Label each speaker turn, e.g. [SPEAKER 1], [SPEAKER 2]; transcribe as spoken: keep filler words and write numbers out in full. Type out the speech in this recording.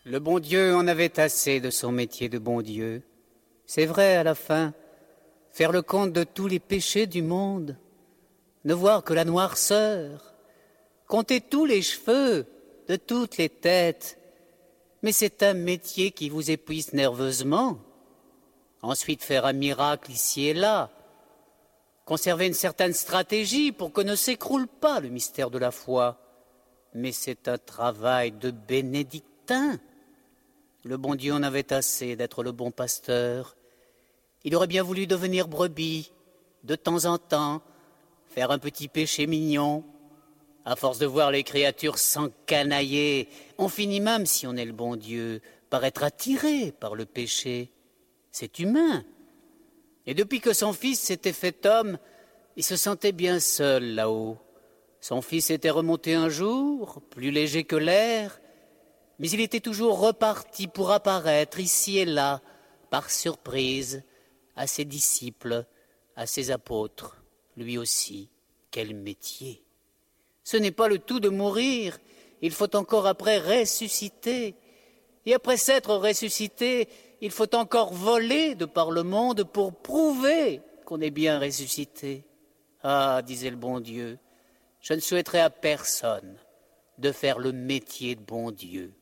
[SPEAKER 1] Le bon Dieu en avait assez de son métier de bon Dieu. C'est vrai, à la fin, faire le compte de tous les péchés du monde, ne voir que la noirceur, compter tous les cheveux de toutes les têtes, mais c'est un métier qui vous épuise nerveusement. Ensuite, faire un miracle ici et là, conserver une certaine stratégie pour que ne s'écroule pas le mystère de la foi. Mais c'est un travail de bénédictin. Le bon Dieu en avait assez d'être le bon pasteur. Il aurait bien voulu devenir brebis, de temps en temps, faire un petit péché mignon. À force de voir les créatures s'encanailler, on finit même, si on est le bon Dieu, par être attiré par le péché. C'est humain. Et depuis que son fils s'était fait homme, il se sentait bien seul là-haut. Son fils était remonté un jour, plus léger que l'air, mais il était toujours reparti pour apparaître ici et là, par surprise, à ses disciples, à ses apôtres. Lui aussi, quel métier! Ce n'est pas le tout de mourir, il faut encore après ressusciter. Et après s'être ressuscité, il faut encore voler de par le monde pour prouver qu'on est bien ressuscité. Ah, disait le bon Dieu, je ne souhaiterais à personne de faire le métier de bon Dieu.